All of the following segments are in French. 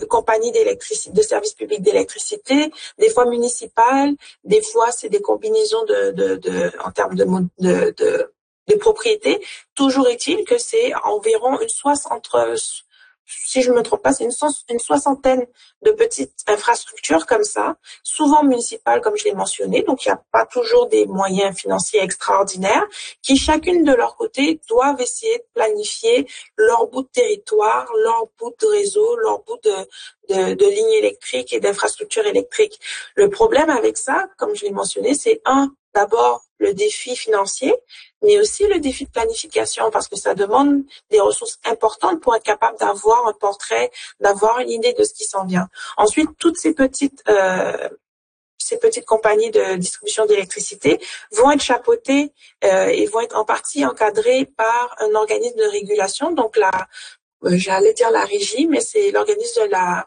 compagnies d'électricité, de services publics d'électricité, des fois municipales, des fois c'est des combinaisons en termes de propriété. Toujours est-il que c'est environ si je ne me trompe pas, c'est une soixantaine de petites infrastructures comme ça, souvent municipales, comme je l'ai mentionné. Donc, il n'y a pas toujours des moyens financiers extraordinaires qui, chacune de leur côté, doivent essayer de planifier leur bout de territoire, leur bout de réseau, leur bout de lignes électriques et d'infrastructures électriques. Le problème avec ça, comme je l'ai mentionné, c'est d'abord le défi financier, mais aussi le défi de planification, parce que ça demande des ressources importantes pour être capable d'avoir un portrait, d'avoir une idée de ce qui s'en vient. Ensuite, toutes ces petites compagnies de distribution d'électricité vont être chapeautées et vont être en partie encadrées par un organisme de régulation. Donc j'allais dire la régie, mais c'est l'organisme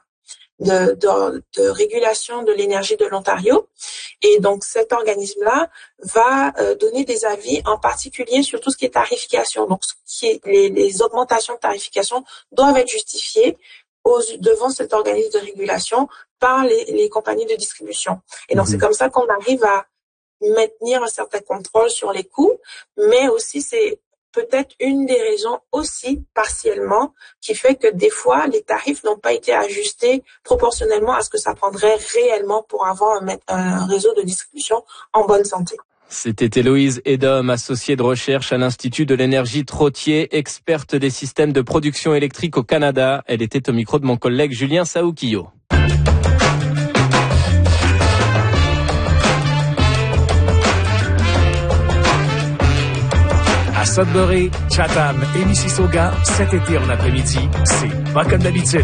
de régulation de l'énergie de l'Ontario. Et donc, cet organisme-là va donner des avis, en particulier sur tout ce qui est tarification. Donc, les augmentations de tarification doivent être justifiées devant cet organisme de régulation par les compagnies de distribution. Et donc, c'est comme ça qu'on arrive à maintenir un certain contrôle sur les coûts, mais aussi c'est peut-être une des raisons aussi, partiellement, qui fait que des fois, les tarifs n'ont pas été ajustés proportionnellement à ce que ça prendrait réellement pour avoir un réseau de distribution en bonne santé. C'était Héloïse Edom, associée de recherche à l'Institut de l'énergie Trottier, experte des systèmes de production électrique au Canada. Elle était au micro de mon collègue Julien Saoukio. Sudbury, Chatham et Mississauga, cet été en après-midi, c'est pas comme d'habitude.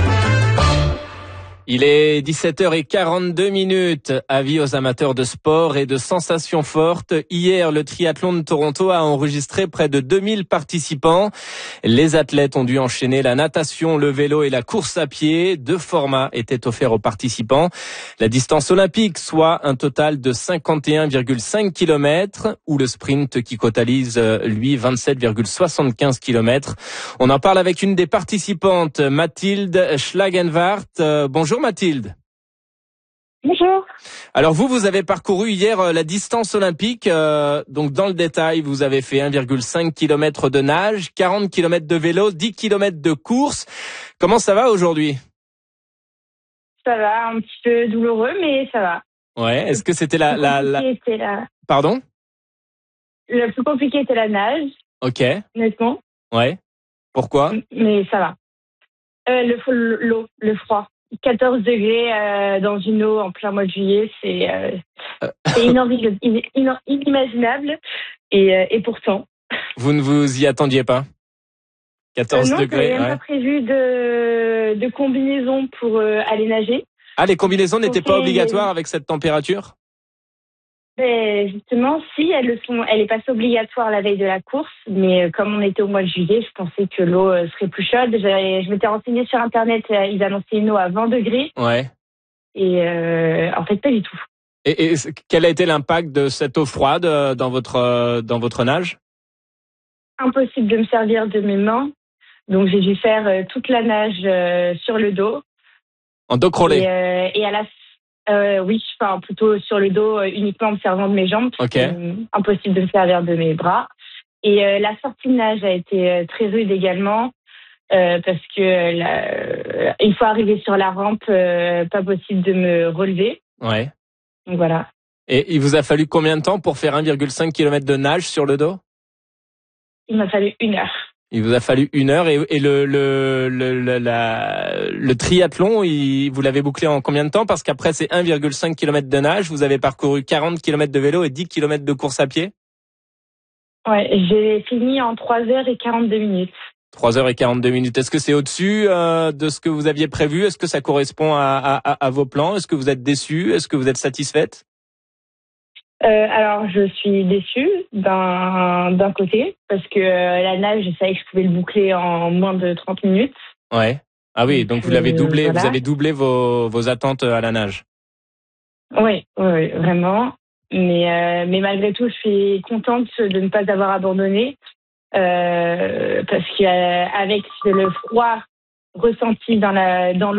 Il est 17h42. Avis aux amateurs de sport et de sensations fortes. Hier, le triathlon de Toronto a enregistré près de 2000 participants. Les athlètes ont dû enchaîner la natation, le vélo et la course à pied. 2 formats étaient offerts aux participants. La distance olympique, soit un total de 51,5 km, ou le sprint qui totalise, lui, 27,75 km. On en parle avec une des participantes, Mathilde Schlagenwart. Bonjour Mathilde. Bonjour. Alors vous avez parcouru hier la distance olympique. Donc dans le détail, vous avez fait 1,5 km de nage, 40 km de vélo, 10 km de course. Comment ça va aujourd'hui? Ça va, un petit peu douloureux, mais ça va. Ouais. Est-ce que c'était Pardon? Le plus compliqué était la nage. Ok. Honnêtement. Ouais. Pourquoi? Mais ça va. L'eau, le froid. 14 degrés dans une eau en plein mois de juillet, c'est inimaginable. Et pourtant. Vous ne vous y attendiez pas? 14 degrés. Non, j'avais même pas prévu de combinaison pour aller nager. Ah, les combinaisons n'étaient pas obligatoires avec cette température? Justement, si, elles le sont. Elle est passée obligatoire la veille de la course, mais comme on était au mois de juillet, je pensais que l'eau serait plus chaude. Je m'étais renseignée sur Internet, ils annonçaient une eau à 20 degrés. Ouais. Et en fait, pas du tout. Et quel a été l'impact de cette eau froide dans votre nage? Impossible de me servir de mes mains, donc j'ai dû faire toute la nage sur le dos. En dos crawlé. Et à la oui, enfin plutôt sur le dos, uniquement en me servant de mes jambes. Okay. Impossible de me servir de mes bras. Et la sortie de nage a été très rude également, parce que une fois arrivée sur la rampe, pas possible de me relever. Ouais. Donc voilà. Et il vous a fallu combien de temps pour faire 1,5 km de nage sur le dos? Il m'a fallu 1 heure. Il vous a fallu 1 heure et le triathlon, vous l'avez bouclé en combien de temps? Parce qu'après c'est 1,5 km de nage, vous avez parcouru 40 km de vélo et 10 km de course à pied? Ouais, j'ai fini en 3h42. 3h42. Est-ce que c'est au-dessus de ce que vous aviez prévu? Est-ce que ça correspond à vos plans? Est-ce que vous êtes déçue? Est-ce que vous êtes satisfaite? Alors, je suis déçue d'un côté, parce que la nage, je savais que je pouvais le boucler en moins de 30 minutes. Ouais. Ah oui, donc vous l'avez doublé, voilà. Vous avez doublé vos attentes à la nage. Oui, vraiment. Mais malgré tout, je suis contente de ne pas avoir abandonné, parce qu'avec le froid ressenti dans l'eau,